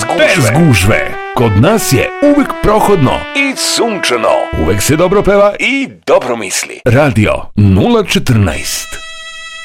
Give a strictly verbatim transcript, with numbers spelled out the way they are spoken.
Bez gužve. Kod nas je uvek prohodno i sunčano. Uvek se dobro peva i dobro misli. Radio nula četrnaest.